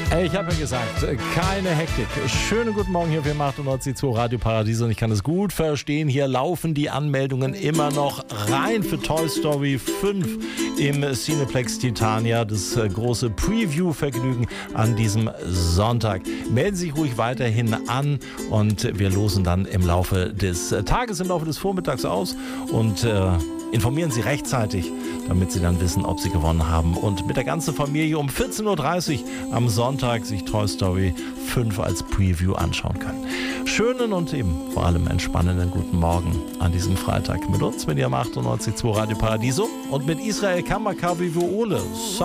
Ich habe ja gesagt, keine Hektik. Schönen guten Morgen hier für 98.2 Radio Paradiso und ich kann es gut verstehen. Hier laufen die Anmeldungen immer noch rein für Toy Story 5 im Cineplex Titania. Das große Preview-Vergnügen an diesem Sonntag. Melden Sie sich ruhig weiterhin an und wir losen dann im Laufe des Tages, im Laufe des Vormittags aus und informieren Sie rechtzeitig, damit Sie dann wissen, ob Sie gewonnen haben und mit der ganzen Familie um 14.30 Uhr am Sonntag sich Toy Story 5 als Preview anschauen können. Schönen und eben vor allem entspannenden guten Morgen an diesem Freitag mit uns, mit Ihrem 98.2 Radio Paradiso und mit Israel Kamakawi Ole.